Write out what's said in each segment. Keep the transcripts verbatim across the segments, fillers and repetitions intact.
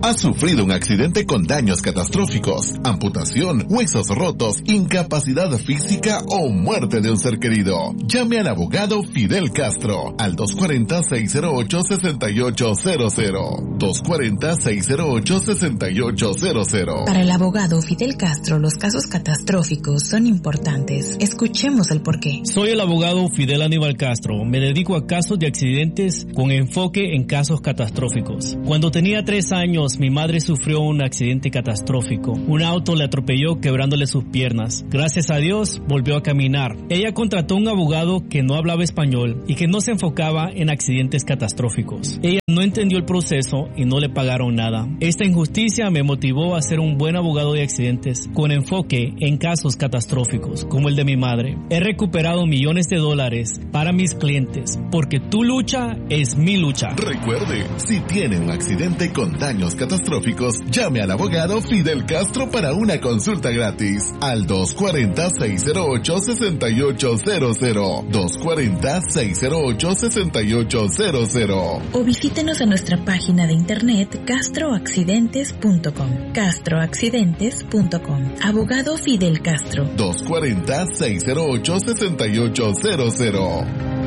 ¿Has sufrido un accidente con daños catastróficos, amputación, huesos rotos, incapacidad física o muerte de un ser querido? Llame al abogado Fidel Castro al dos cuatro cero, seis cero ocho, seis ocho cero cero. dos cuatro cero, seis cero ocho, seis ocho cero cero. Para el abogado Fidel Castro, los casos catastróficos son importantes. Escuchemos el porqué. Soy el abogado Fidel Aníbal Castro. Me dedico a casos de accidentes con enfoque en casos catastróficos. Cuando tenía tres años, mi madre sufrió un accidente catastrófico. Un auto le atropelló quebrándole sus piernas. Gracias a Dios, volvió a caminar. Ella contrató un abogado que no hablaba español y que no se enfocaba en accidentes catastróficos. Ella no entendió el proceso y no le pagaron nada. Esta injusticia me motivó a ser un buen abogado de accidentes con enfoque en casos catastróficos, como el de mi madre. He recuperado millones de dólares para mis clientes, porque tu lucha es mi lucha. Recuerde, si tiene un accidente con daños catastróficos, llame al abogado Fidel Castro para una consulta gratis al dos cuatro cero, seis cero ocho, seis ocho cero cero. dos cuatro cero, seis cero ocho, seis ocho cero cero. O visítenos en nuestra página de internet castro accidentes punto com. castro accidentes punto com. Abogado Fidel Castro. dos cuatro cero, seis cero ocho, seis ocho cero cero.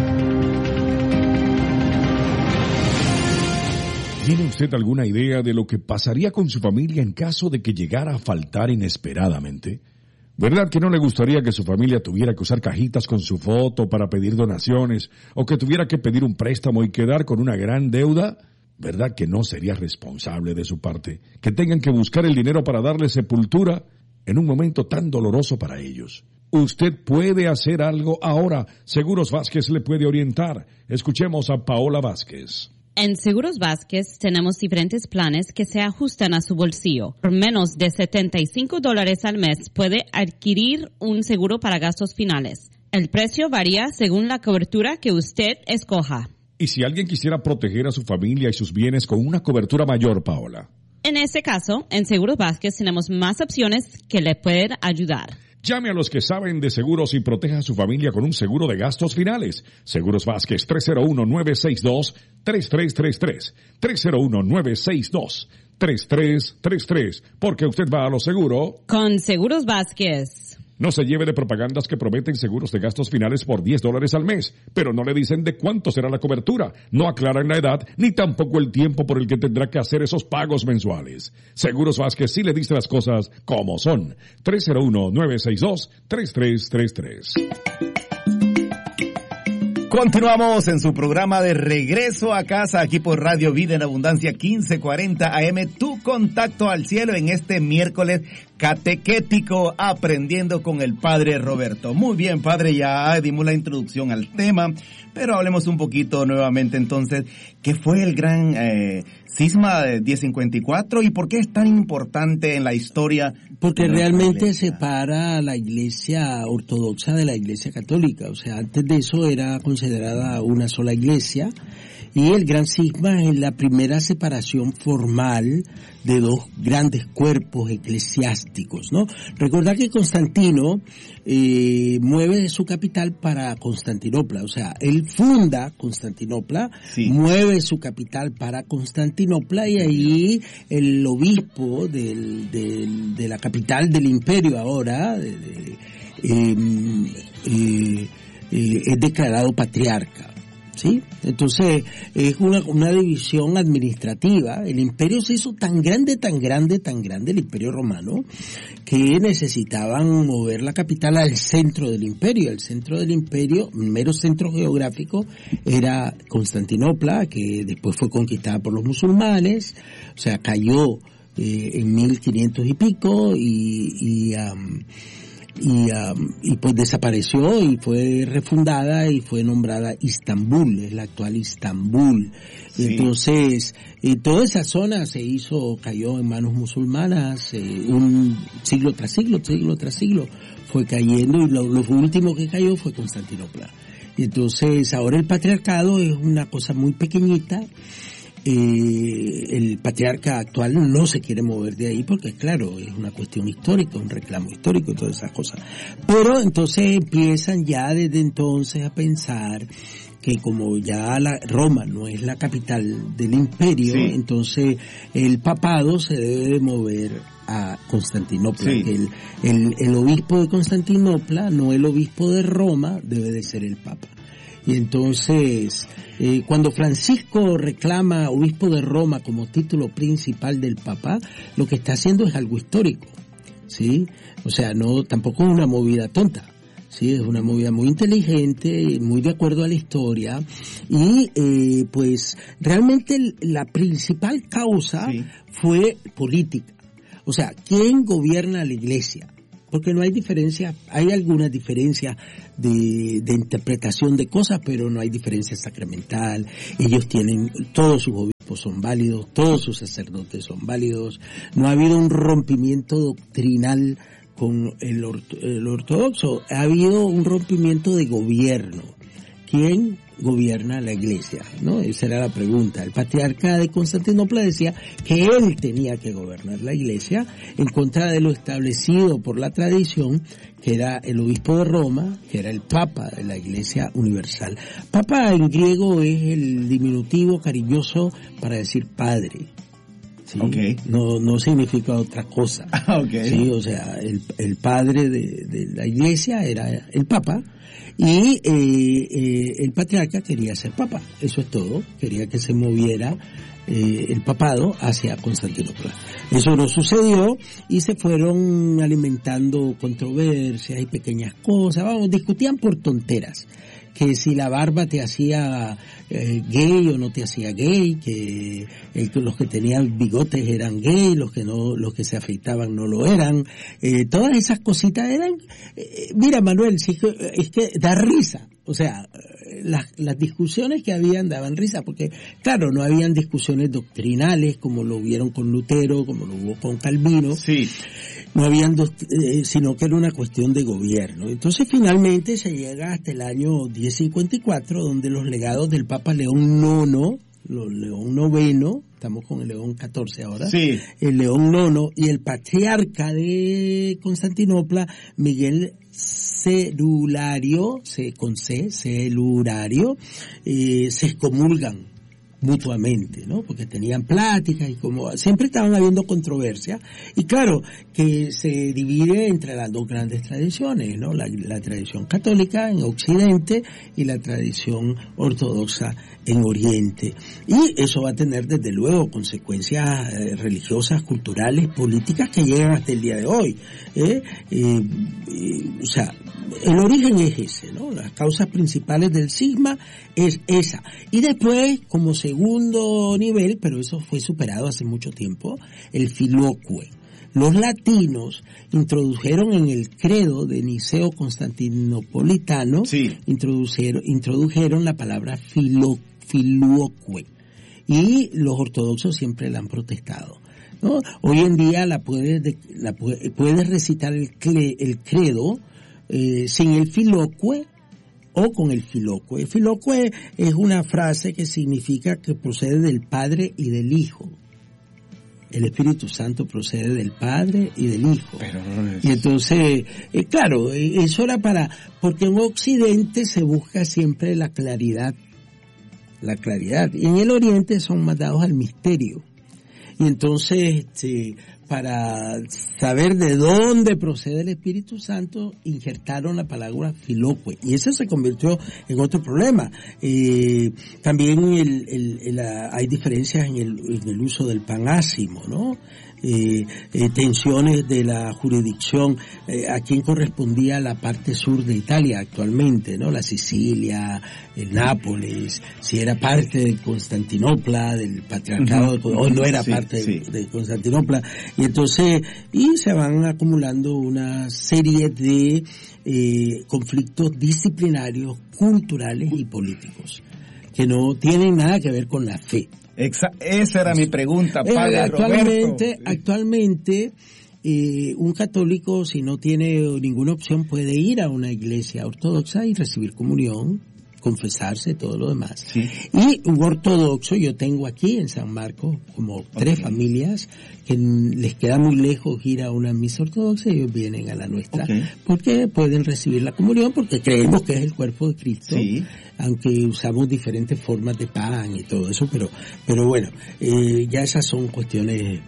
¿Tiene usted alguna idea de lo que pasaría con su familia en caso de que llegara a faltar inesperadamente? ¿Verdad que no le gustaría que su familia tuviera que usar cajitas con su foto para pedir donaciones o que tuviera que pedir un préstamo y quedar con una gran deuda? ¿Verdad que no sería responsable de su parte que tengan que buscar el dinero para darle sepultura en un momento tan doloroso para ellos? Usted puede hacer algo ahora. Seguros Vázquez le puede orientar. Escuchemos a Paola Vázquez. En Seguros Vázquez tenemos diferentes planes que se ajustan a su bolsillo. Por menos de setenta y cinco dólares al mes puede adquirir un seguro para gastos finales. El precio varía según la cobertura que usted escoja. ¿Y si alguien quisiera proteger a su familia y sus bienes con una cobertura mayor, Paola? En este caso, en Seguros Vázquez tenemos más opciones que le pueden ayudar. Llame a los que saben de seguros y proteja a su familia con un seguro de gastos finales. Seguros Vázquez, tres cero uno, nueve seis dos, tres tres tres tres. tres cero uno, nueve seis dos, tres tres tres tres. Porque usted va a lo seguro. Con Seguros Vázquez. No se lleve de propagandas que prometen seguros de gastos finales por diez dólares al mes, pero no le dicen de cuánto será la cobertura, no aclaran la edad, ni tampoco el tiempo por el que tendrá que hacer esos pagos mensuales. Seguros Vázquez sí le dice las cosas como son. tres cero uno, nueve seis dos, tres tres tres tres. Continuamos en su programa de Regreso a Casa, aquí por Radio Vida en Abundancia quince cuarenta A M, tu contacto al cielo en este miércoles catequético, aprendiendo con el Padre Roberto. Muy bien, Padre, ya dimos la introducción al tema, pero hablemos un poquito nuevamente entonces, ¿qué fue el gran eh, cisma de diez cincuenta y cuatro y por qué es tan importante en la historia? Porque realmente separa a la Iglesia ortodoxa de la Iglesia católica, o sea, antes de eso era considerada una sola iglesia, y el gran cisma es la primera separación formal de dos grandes cuerpos eclesiásticos, ¿no? Recordar que Constantino eh, mueve su capital para Constantinopla, o sea, él funda Constantinopla, sí. mueve su capital para Constantinopla y ahí el obispo del, del, de la capital del imperio ahora de, de, eh, eh, eh, es declarado patriarca. ¿Sí? Entonces, es una, una división administrativa. El imperio se hizo tan grande, tan grande, tan grande, el imperio romano, que necesitaban mover la capital al centro del imperio. El centro del imperio, el mero centro geográfico, era Constantinopla, que después fue conquistada por los musulmanes, o sea, cayó eh, en mil quinientos y pico, y... y um, Y, um, y pues desapareció y fue refundada y fue nombrada Istambul, es la actual Istambul. Sí. Entonces, eh, toda esa zona se hizo, cayó en manos musulmanas, eh, un siglo tras siglo, siglo tras siglo, fue cayendo y lo, lo último que cayó fue Constantinopla. Y entonces, ahora el patriarcado es una cosa muy pequeñita. Eh, el patriarca actual no se quiere mover de ahí porque, claro, es una cuestión histórica, un reclamo histórico y todas esas cosas. Pero entonces empiezan ya desde entonces a pensar que como ya la Roma no es la capital del imperio, sí. entonces el papado se debe de mover a Constantinopla. Sí. El, el, el obispo de Constantinopla, no el obispo de Roma, debe de ser el papa. Y entonces, eh, cuando Francisco reclama obispo de Roma como título principal del papa, lo que está haciendo es algo histórico, ¿sí? O sea, no, tampoco es una movida tonta, ¿sí? Es una movida muy inteligente, muy de acuerdo a la historia, y eh, pues realmente la principal causa sí. fue política. O sea, ¿quién gobierna la iglesia? Porque no hay diferencia, hay algunas diferencias de, de interpretación de cosas, pero no hay diferencia sacramental. Ellos tienen, todos sus obispos son válidos, todos sus sacerdotes son válidos. No ha habido un rompimiento doctrinal con el, orto, el ortodoxo, ha habido un rompimiento de gobierno. ¿Quién gobierna la iglesia? ¿No? Esa era la pregunta. El patriarca de Constantinopla decía que él tenía que gobernar la iglesia en contra de lo establecido por la tradición, que era el obispo de Roma, que era el papa de la iglesia universal. Papa en griego es el diminutivo cariñoso para decir padre. ¿Sí? Okay. No, no significa otra cosa. Okay. Sí, o sea, el, el padre de, de la iglesia era el papa. Y eh, eh, el patriarca quería ser papa, eso es todo, quería que se moviera eh, el papado hacia Constantinopla. Eso no sucedió y se fueron alimentando controversias y pequeñas cosas, vamos, discutían por tonteras, que si la barba te hacía eh, gay o no te hacía gay, que eh, los que tenían bigotes eran gay, los que no, los que se afeitaban no lo eran, eh, todas esas cositas eran, eh, mira Manuel, sí, es que da risa, o sea, las, las discusiones que habían daban risa, porque claro, no habían discusiones doctrinales como lo hubieron con Lutero, como lo hubo con Calvino, sí. no habían, dos, eh, sino que era una cuestión de gobierno. Entonces finalmente se llega hasta el año diez cincuenta y cuatro, donde los legados del Papa León noveno, León noveno, estamos con el León catorce ahora, sí. el León noveno y el patriarca de Constantinopla, Miguel Celulario, C, con C, Celulario, eh, se excomulgan mutuamente, ¿no? Porque tenían pláticas y como siempre estaban habiendo controversia, y claro que se divide entre las dos grandes tradiciones, ¿no? La, la tradición católica en Occidente y la tradición ortodoxa en Oriente, y eso va a tener desde luego consecuencias eh, religiosas, culturales, políticas que llegan hasta el día de hoy, ¿eh? Eh, eh, o sea, el origen es ese, ¿no? Las causas principales del cisma es esa, y después como segundo nivel, pero eso fue superado hace mucho tiempo, el filoque. Los latinos introdujeron en el credo de Niceo Constantinopolitano, sí. introdujeron, introdujeron la palabra filo, filoque, y los ortodoxos siempre la han protestado, ¿no? Hoy en día la puedes, la puedes, puedes recitar el, cle, el credo eh, sin el filoque o con el filoque. El filoque es una frase que significa que procede del Padre y del Hijo. El Espíritu Santo procede del Padre y del Hijo. Pero no es... Y entonces, eh, claro, eso era para, porque en Occidente se busca siempre la claridad, la claridad, y en el Oriente son más dados al misterio. Y entonces, este, para saber de dónde procede el Espíritu Santo, injertaron la palabra filoque, y eso se convirtió en otro problema. Eh, también el, el, el, hay diferencias en el, en el uso del panásimo, ¿no? Eh, eh, tensiones de la jurisdicción, eh, a quién correspondía la parte sur de Italia actualmente, ¿no? La Sicilia, el Nápoles, si era parte de Constantinopla, del patriarcado, uh-huh. o no era sí, parte sí. De, de Constantinopla, y entonces, y se van acumulando una serie de eh, conflictos disciplinarios, culturales y políticos, que no tienen nada que ver con la fe. Exa- esa era mi pregunta, padre eh, actualmente, Roberto. Actualmente, eh, un católico, si no tiene ninguna opción, puede ir a una iglesia ortodoxa y recibir comunión, confesarse, todo lo demás. Sí. Y un ortodoxo, yo tengo aquí en San Marcos como tres Okay. familias que les queda muy lejos ir a una misa ortodoxa y ellos vienen a la nuestra. Okay. Porque pueden recibir la comunión, porque creemos que es el cuerpo de Cristo. Sí. Aunque usamos diferentes formas de pan y todo eso, pero pero bueno, eh, ya esas son cuestiones eh,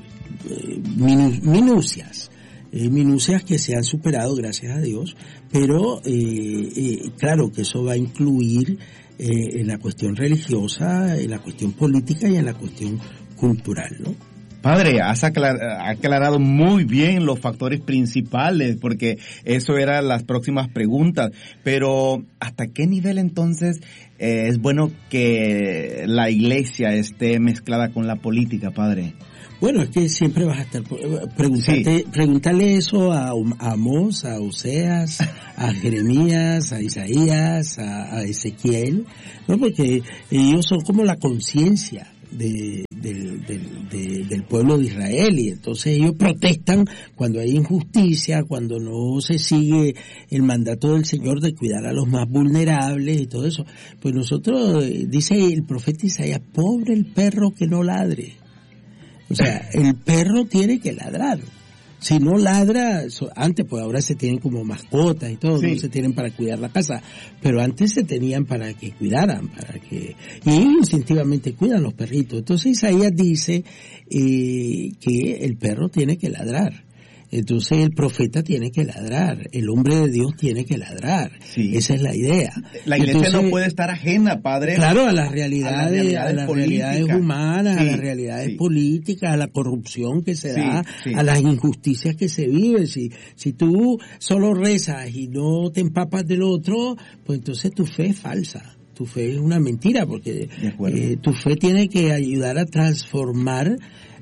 minu- minucias. Eh, minucias que se han superado, gracias a Dios, pero eh, eh, claro que eso va a incluir eh, en la cuestión religiosa, en la cuestión política y en la cuestión cultural, ¿no? Padre, has aclar- aclarado muy bien los factores principales, porque eso eran las próximas preguntas. Pero, ¿hasta qué nivel entonces eh, es bueno que la iglesia esté mezclada con la política, Padre? Bueno, es que siempre vas a estar... Pregúntate, Sí. Pregúntale eso a, a Amós, a Oseas, a Jeremías, a Isaías, a, a Ezequiel, ¿no? Porque ellos son como la conciencia de, del, del, de, del pueblo de Israel, y entonces ellos protestan cuando hay injusticia, cuando no se sigue el mandato del Señor de cuidar a los más vulnerables y todo eso. Pues nosotros, dice el profeta Isaías, pobre el perro que no ladre. O sea, el perro tiene que ladrar. Si no ladra, antes pues ahora se tienen como mascotas y todo, sí. no se tienen para cuidar la casa, pero antes se tenían para que cuidaran, para que, y ellos instintivamente cuidan los perritos. Entonces Isaías dice eh, que el perro tiene que ladrar. Entonces el profeta tiene que ladrar, el hombre de Dios tiene que ladrar. Sí. Esa es la idea. La iglesia Entonces, no puede estar ajena, Padre. Claro, a las realidades, a las realidades, a las realidades humanas, sí, a las realidades sí. políticas, a la corrupción que se sí, da, sí. a las injusticias que se viven. Si, si tú solo rezas y no te empapas del otro, pues entonces tu fe es falsa. Tu fe es una mentira, porque eh, tu fe tiene que ayudar a transformar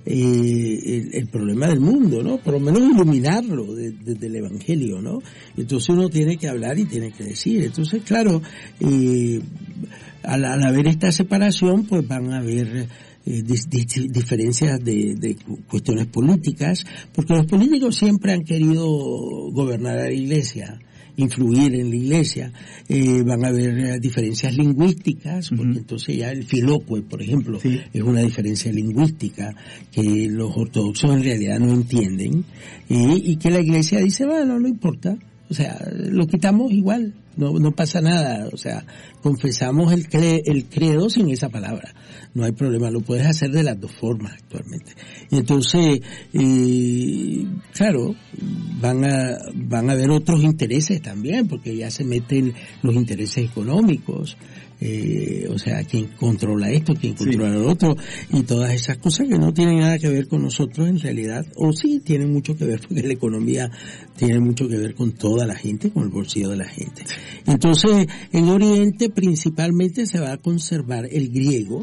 Eh, el, el problema del mundo, ¿no? Por lo menos iluminarlo desde de, el Evangelio, ¿no? Entonces uno tiene que hablar y tiene que decir. Entonces, claro, eh, al, al haber esta separación, pues van a haber eh, dis, dis, diferencias de, de cuestiones políticas, porque los políticos siempre han querido gobernar a la iglesia, influir en la iglesia. Eh, van a haber diferencias lingüísticas, porque uh-huh. entonces ya el filóque, por ejemplo, sí. es una diferencia lingüística que los ortodoxos en realidad no entienden, y, y que la iglesia dice, bueno, no importa, o sea, lo quitamos igual, no no pasa nada, o sea, confesamos el, cre, el credo sin esa palabra, no hay problema, lo puedes hacer de las dos formas actualmente. Y entonces, eh, claro, van a van a haber otros intereses también, porque ya se meten los intereses económicos, eh, o sea, quién controla esto, quién controla sí. lo otro, y todas esas cosas que no tienen nada que ver con nosotros en realidad, o sí tienen mucho que ver, porque la economía tiene mucho que ver con toda la gente, con el bolsillo de la gente. Entonces, en Oriente principalmente se va a conservar el griego,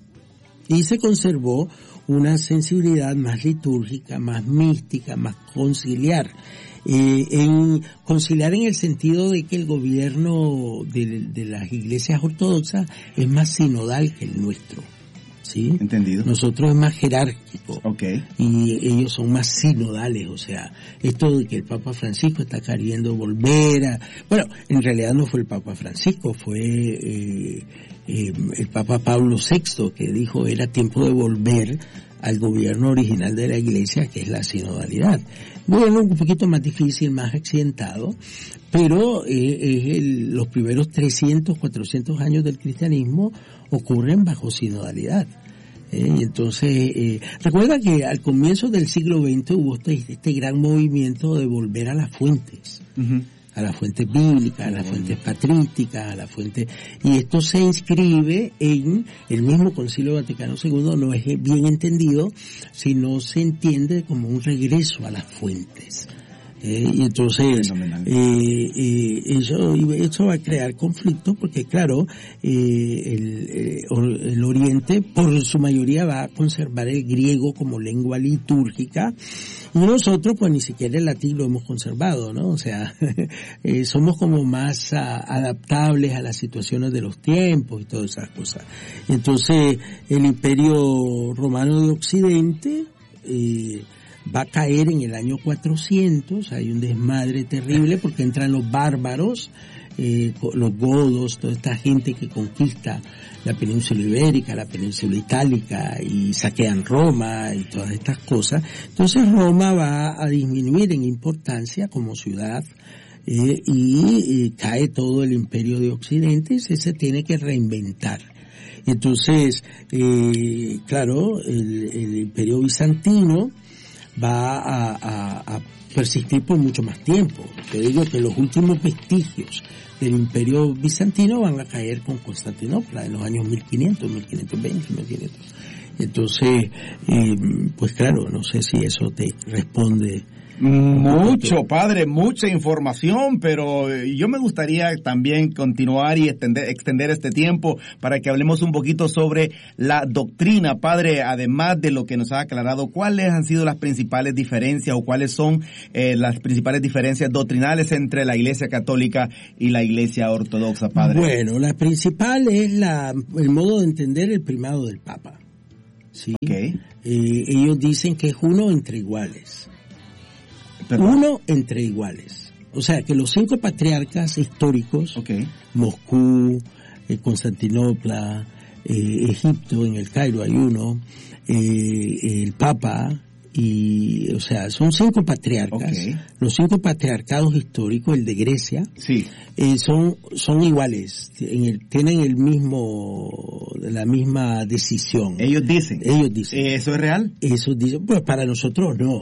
y se conservó una sensibilidad más litúrgica, más mística, más conciliar. Eh, en conciliar en el sentido de que el gobierno de, de las iglesias ortodoxas es más sinodal que el nuestro. ¿Sí? Entendido. Nosotros es más jerárquico. Okay. Y ellos son más sinodales, o sea, esto de que el Papa Francisco está queriendo volver a... Bueno, en realidad no fue el Papa Francisco, fue eh, eh, el Papa Pablo sexto que dijo era tiempo de volver al gobierno original de la iglesia, que es la sinodalidad. Bueno, un poquito más difícil, más accidentado, pero eh, es el, los primeros trescientos, cuatrocientos años del cristianismo ocurren bajo sinodalidad. Eh, y entonces, eh, recuerda que al comienzo del siglo veinte hubo este, este gran movimiento de volver a las fuentes. Uh-huh. A las fuentes bíblicas, a las fuentes patrísticas, a las fuentes... Y esto se inscribe en el mismo Concilio Vaticano segundo, no es bien entendido, sino se entiende como un regreso a las fuentes. Eh, y entonces, eh, eh, eso, eso va a crear conflictos porque, claro, eh, el, eh, el Oriente, por su mayoría, va a conservar el griego como lengua litúrgica, y nosotros, pues, ni siquiera el latín lo hemos conservado, ¿no? O sea, eh, somos como más a, adaptables a las situaciones de los tiempos y todas esas cosas. Entonces, el Imperio Romano de Occidente, eh, va a caer en el año cuatrocientos, hay un desmadre terrible porque entran los bárbaros, eh, los godos, toda esta gente que conquista la península ibérica, la península itálica y saquean Roma y todas estas cosas. Entonces Roma va a disminuir en importancia como ciudad eh, y, y cae todo el imperio de Occidente y se, se tiene que reinventar. Entonces, eh, claro, el, el imperio bizantino va a, a, a persistir por mucho más tiempo. Te digo que los últimos vestigios del imperio bizantino van a caer con Constantinopla en los años mil quinientos, mil quinientos veinte, mil quinientos. Entonces, eh, pues claro, no sé si eso te responde. Mucho, padre, mucha información, pero yo me gustaría también continuar y extender, extender este tiempo para que hablemos un poquito sobre la doctrina, padre, además de lo que nos ha aclarado, cuáles han sido las principales diferencias o cuáles son eh, las principales diferencias doctrinales entre la Iglesia Católica y la Iglesia Ortodoxa, padre. Bueno, la principal es la, el modo de entender el primado del Papa. ¿Sí? Okay. Eh, ellos dicen que es uno entre iguales. Perdón. Uno entre iguales. O sea, que los cinco patriarcas históricos, okay. Moscú, eh, Constantinopla, eh, Egipto, en el Cairo hay uno, eh, el Papa, y, o sea, son cinco patriarcas. Okay. Los cinco patriarcados históricos, el de Grecia, sí. eh, son, son iguales, en el, tienen el mismo, la misma decisión. Ellos dicen. Ellos dicen. ¿Eso es real? Eso dicen, pues para nosotros no.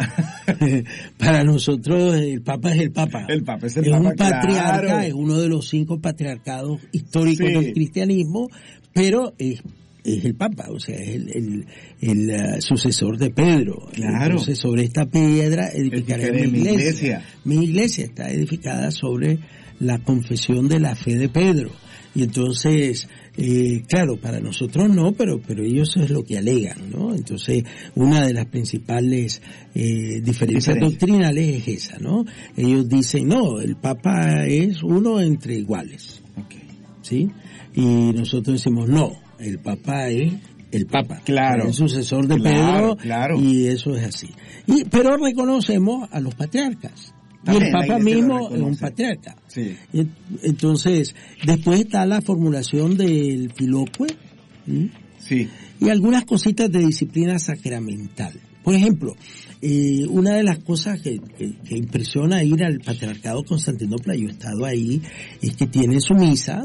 Para nosotros el Papa es el Papa. El Papa es el es Papa, un patriarca, claro. Es uno de los cinco patriarcados históricos sí. del cristianismo, pero es es el Papa, o sea, es el, el, el uh, sucesor de Pedro. Claro. Entonces, sobre esta piedra edificaré mi iglesia. iglesia. Mi iglesia está edificada sobre la confesión de la fe de Pedro. Y entonces, eh, claro, para nosotros no, pero pero ellos es lo que alegan, ¿no? Entonces, una de las principales eh, diferencias Diferencia. doctrinales es esa, ¿no? Ellos dicen, no, el Papa es uno entre iguales. Okay. ¿Sí? Y nosotros decimos, no. El Papa es el Papa, claro, es el sucesor de claro, Pedro, claro. Y eso es así. Y pero reconocemos a los patriarcas. También, y el Papa mismo es un patriarca. Sí. Y, entonces, después está la formulación del Filocue, ¿sí? Sí. Y algunas cositas de disciplina sacramental. Por ejemplo, eh, una de las cosas que, que, que impresiona ir al patriarcado de Constantinopla, yo he estado ahí, es que tienen su misa.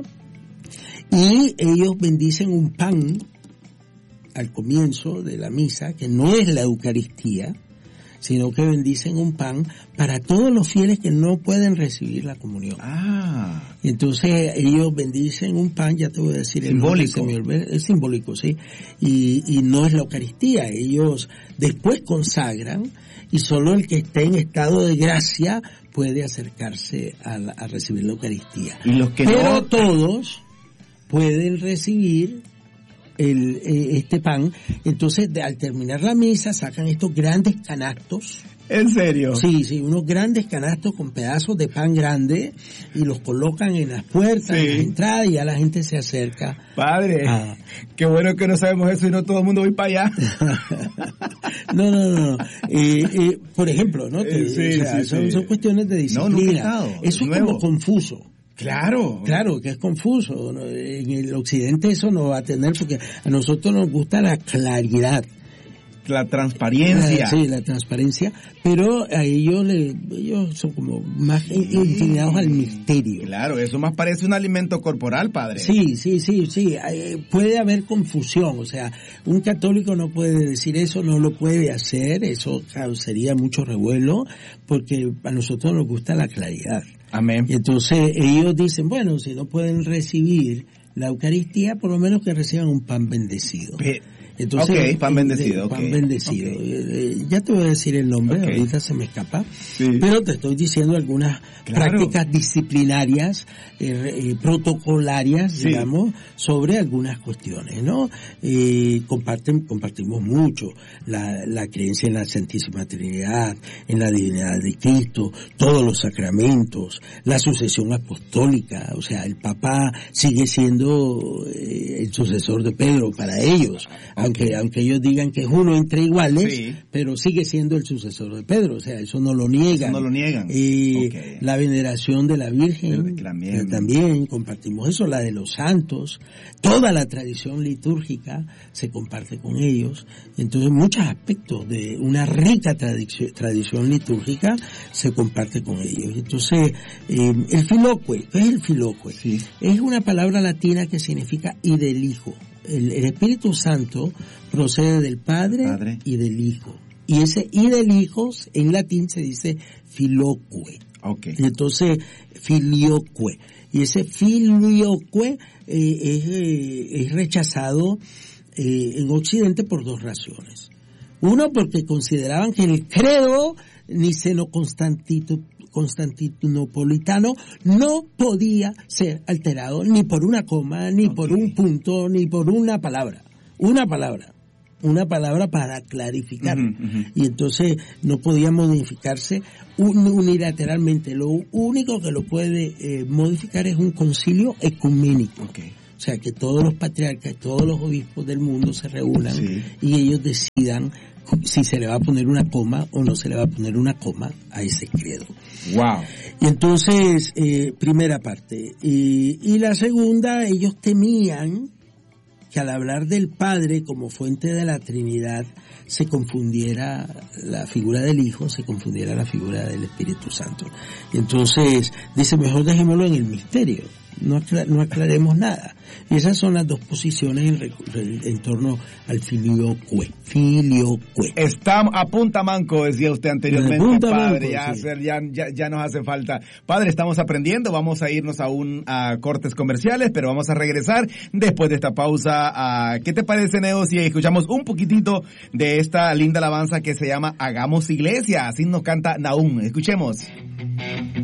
Y ellos bendicen un pan al comienzo de la misa, que no es la Eucaristía, sino que bendicen un pan para todos los fieles que no pueden recibir la comunión. Ah. Entonces ellos bendicen un pan, ya te voy a decir simbólico. el nombre, es simbólico, sí, y, y no es la Eucaristía. Ellos después consagran y solo el que esté en estado de gracia puede acercarse a, la, a recibir la Eucaristía. Y los que Pero no... todos pueden recibir el, eh, este pan. Entonces, de, al terminar la misa, sacan estos grandes canastos. ¿En serio? Sí, sí, unos grandes canastos con pedazos de pan grande y los colocan en las puertas, sí. en la entrada, y ya la gente se acerca. Padre, a... qué bueno que no sabemos eso y no todo el mundo va para allá. no, no, no. Eh, eh, por ejemplo, ¿no? Te, sí, o sea, sí, son, sí. son cuestiones de disciplina. No, nunca he eso es nuevo. como confuso. Claro. Claro, que es confuso. En el occidente eso no va a tener, porque a nosotros nos gusta la claridad. La transparencia. La, sí, la transparencia, pero a ellos, le, ellos son como más sí. inclinados al misterio. Claro, eso más parece un alimento corporal, padre. Sí, sí, sí, sí. Puede haber confusión, o sea, un católico no puede decir eso, no lo puede hacer, eso causaría mucho revuelo, porque a nosotros nos gusta la claridad. Amén. Y entonces ellos dicen, bueno, si no pueden recibir la Eucaristía, por lo menos que reciban un pan bendecido. Pe- Entonces, okay, pan bendecido. Pan okay. bendecido. Okay. Eh, ya te voy a decir el nombre, okay. ahorita se me escapa. Sí. Pero te estoy diciendo algunas claro. prácticas disciplinarias, eh, eh, protocolarias, sí. digamos, sobre algunas cuestiones, ¿no? Eh, comparten, compartimos mucho la, la creencia en la Santísima Trinidad, en la divinidad de Cristo, todos los sacramentos, la sucesión apostólica, o sea, el Papa sigue siendo eh, el sucesor de Pedro para ellos. aunque aunque ellos digan que es uno entre iguales, sí. pero sigue siendo el sucesor de Pedro, o sea, eso no lo niegan. Eso no lo niegan. Y okay. la veneración de la Virgen, también. también compartimos eso, la de los santos, toda la tradición litúrgica se comparte con ellos. Entonces, muchos aspectos de una rica tradición, tradición litúrgica se comparte con ellos. Entonces, eh, el filoque, ¿qué es el filoque? Sí. Es una palabra latina que significa y del Hijo. El, el Espíritu Santo procede del Padre, Padre y del Hijo. Y ese y del Hijo en latín se dice filoque. Okay. Entonces, filioque. Y ese filioque eh, es, eh, es rechazado eh, en Occidente por dos razones. Uno, porque consideraban que el credo niceno-constantino constantinopolitano no podía ser alterado ni por una coma, ni okay. por un punto, ni por una palabra. Una palabra. Una palabra para clarificar. Uh-huh, uh-huh. Y entonces no podía modificarse unilateralmente. Lo único que lo puede eh, modificar es un concilio ecuménico. Okay. O sea, que todos los patriarcas, todos los obispos del mundo se reúnan sí. y ellos decidan si se le va a poner una coma o no se le va a poner una coma a ese credo. Wow. Y entonces, eh, primera parte. Y, y la segunda, ellos temían que al hablar del Padre como fuente de la Trinidad se confundiera la figura del Hijo, se confundiera la figura del Espíritu Santo. Y entonces, dice, mejor dejémoslo en el misterio. No, aclar, no aclaremos nada. Y esas son las dos posiciones en, en, en torno al filioque. Filioque. Estamos a punta manco, decía usted anteriormente, punta padre. Manco, ya, sí. hacer, ya, ya, ya nos hace falta. Padre, estamos aprendiendo. Vamos a irnos a un a cortes comerciales, pero vamos a regresar después de esta pausa. A, ¿Qué te parece, Neo, si escuchamos un poquitito de esta linda alabanza que se llama Hagamos Iglesia? Así nos canta Nahum. Escuchemos.